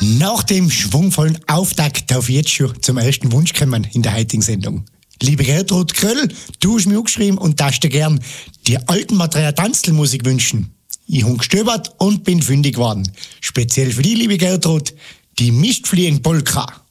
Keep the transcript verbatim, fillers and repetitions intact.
Nach dem schwungvollen Auftakt darf ich jetzt schon zum ersten Wunsch kommen in der heutigen Sendung. Liebe Gertrud Kröll, du hast mir angeschrieben und darfst dir gern die alten Material Tanzlmusik wünschen. Ich habe gestöbert und bin fündig geworden. Speziell für die, liebe Gertrud, die Mistfliegen-Polka.